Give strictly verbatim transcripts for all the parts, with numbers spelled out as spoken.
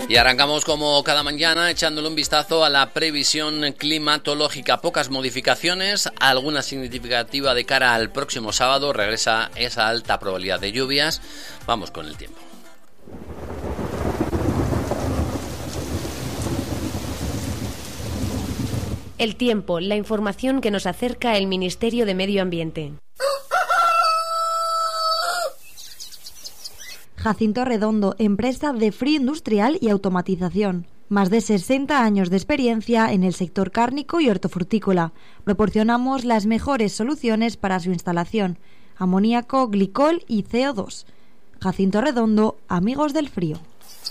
Y arrancamos como cada mañana echándole un vistazo a la previsión climatológica. Pocas modificaciones, alguna significativa de cara al próximo sábado. Regresa esa alta probabilidad de lluvias. Vamos con el tiempo. El tiempo, la información que nos acerca el Ministerio de Medio Ambiente. Jacinto Redondo, empresa de frío industrial y automatización. Más de sesenta años de experiencia en el sector cárnico y hortofrutícola. Proporcionamos las mejores soluciones para su instalación: amoníaco, glicol y C O dos. Jacinto Redondo, amigos del frío.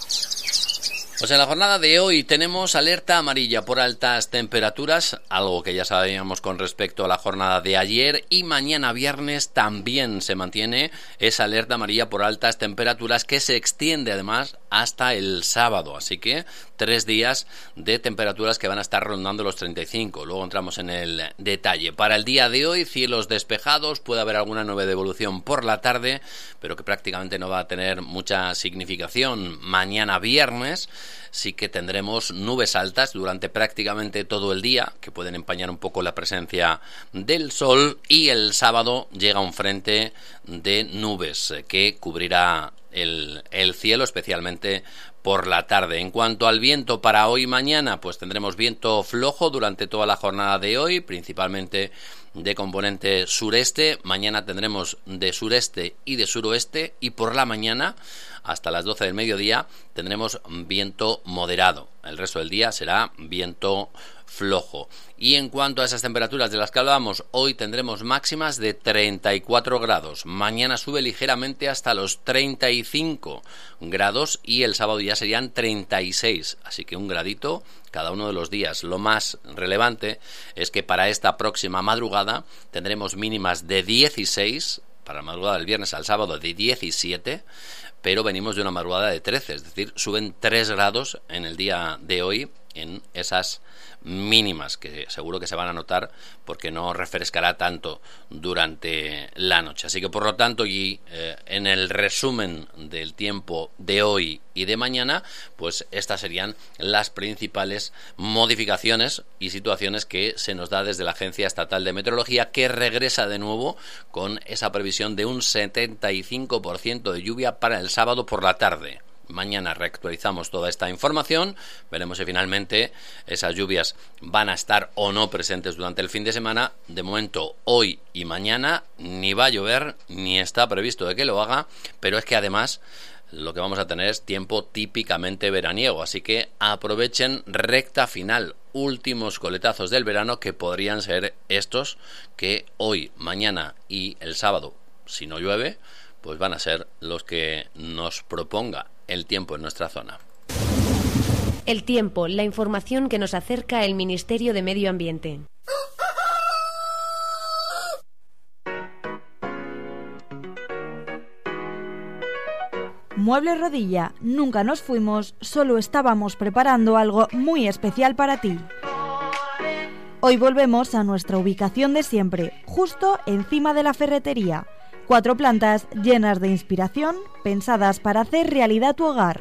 Pues en la jornada de hoy tenemos alerta amarilla por altas temperaturas, algo que ya sabíamos con respecto a la jornada de ayer, y mañana viernes también se mantiene esa alerta amarilla por altas temperaturas que se extiende además hasta el sábado, así que tres días de temperaturas que van a estar rondando los treinta y cinco. Luego entramos en el detalle. Para el día de hoy, cielos despejados, puede haber alguna nube de evolución por la tarde, pero que prácticamente no va a tener mucha significación. Mañana viernes sí que tendremos nubes altas durante prácticamente todo el día, que pueden empañar un poco la presencia del sol, y el sábado llega un frente de nubes que cubrirá el, el cielo, especialmente por la tarde. En cuanto al viento para hoy y mañana, pues tendremos viento flojo durante toda la jornada de hoy, principalmente de componente sureste. Mañana tendremos de sureste y de suroeste, y por la mañana hasta las doce del mediodía tendremos viento moderado. El resto del día será viento flojo. Y en cuanto a esas temperaturas de las que hablábamos, hoy tendremos máximas de treinta y cuatro grados. Mañana sube ligeramente hasta los treinta y cinco grados y el sábado ya serían treinta y seis. Así que un gradito cada uno de los días. Lo más relevante es que para esta próxima madrugada tendremos mínimas de dieciséis, para la madrugada del viernes al sábado de diecisiete, pero venimos de una madrugada de trece, es decir, suben tres grados en el día de hoy en esas mínimas, que seguro que se van a notar porque no refrescará tanto durante la noche. Así que por lo tanto, y eh, en el resumen del tiempo de hoy y de mañana, pues estas serían las principales modificaciones y situaciones que se nos da desde la Agencia Estatal de Meteorología, que regresa de nuevo con esa previsión de un setenta y cinco por ciento de lluvia para el sábado por la tarde. Mañana reactualizamos toda esta información, veremos si finalmente esas lluvias van a estar o no presentes durante el fin de semana. De momento, hoy y mañana ni va a llover, ni está previsto de que lo haga, pero es que además lo que vamos a tener es tiempo típicamente veraniego, así que aprovechen recta final, últimos coletazos del verano, que podrían ser estos, que hoy, mañana y el sábado, si no llueve, pues van a ser los que nos proponga el tiempo en nuestra zona. El tiempo, la información que nos acerca el Ministerio de Medio Ambiente. Muebles Rodilla, nunca nos fuimos, solo estábamos preparando algo muy especial para ti. Hoy volvemos a nuestra ubicación de siempre, justo encima de la ferretería. Cuatro plantas llenas de inspiración, pensadas para hacer realidad tu hogar.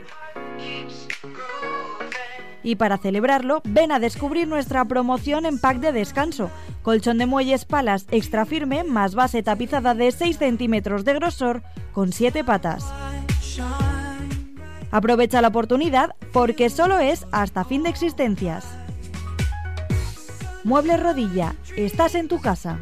Y para celebrarlo, ven a descubrir nuestra promoción en pack de descanso. Colchón de muelles palas extra firme más base tapizada de seis centímetros de grosor con siete patas. Aprovecha la oportunidad porque solo es hasta fin de existencias. Muebles Rodilla, estás en tu casa.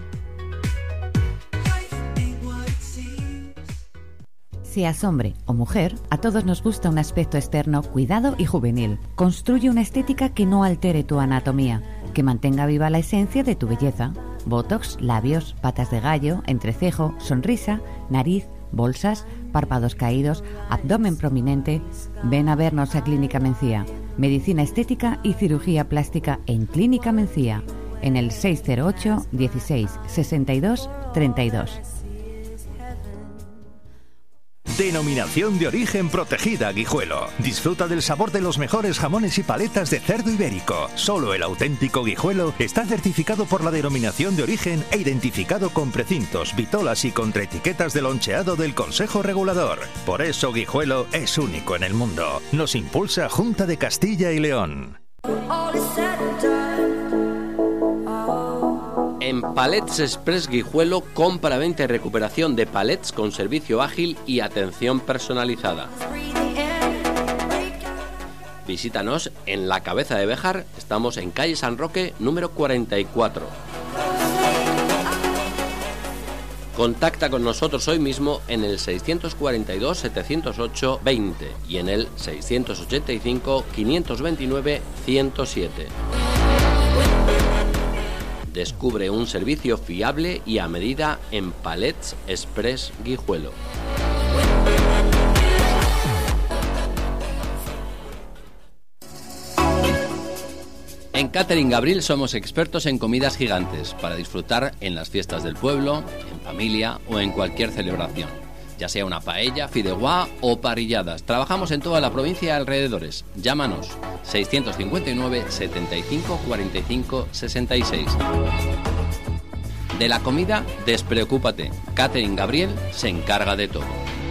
Seas hombre o mujer, a todos nos gusta un aspecto externo cuidado y juvenil. Construye una estética que no altere tu anatomía, que mantenga viva la esencia de tu belleza. Botox, labios, patas de gallo, entrecejo, sonrisa, nariz, bolsas, párpados caídos, abdomen prominente. Ven a vernos a Clínica Mencía. Medicina estética y cirugía plástica en Clínica Mencía, en el seis cero ocho, dieciséis, sesenta y dos, treinta y dos. Denominación de origen protegida Guijuelo. Disfruta del sabor de los mejores jamones y paletas de cerdo ibérico. Solo el auténtico Guijuelo está certificado por la denominación de origen e identificado con precintos, vitolas y contraetiquetas de loncheado del Consejo Regulador. Por eso Guijuelo es único en el mundo. Nos impulsa Junta de Castilla y León. En Palets Express Guijuelo, compra, venta y recuperación de palets con servicio ágil y atención personalizada. Visítanos en La Cabeza de Béjar, estamos en calle San Roque, número cuarenta y cuatro. Contacta con nosotros hoy mismo en el seiscientos cuarenta y dos, setecientos ocho, veinte y en el seiscientos ochenta y cinco, quinientos veintinueve, ciento siete. Descubre un servicio fiable y a medida en Palets Express Guijuelo. En Catering Gabriel somos expertos en comidas gigantes para disfrutar en las fiestas del pueblo, en familia o en cualquier celebración. Ya sea una paella, fideuá o parrilladas. Trabajamos en toda la provincia y alrededores. Llámanos seiscientos cincuenta y nueve, setenta y cinco, cuarenta y cinco, sesenta y seis. De la comida, despreocúpate. Catering Gabriel se encarga de todo.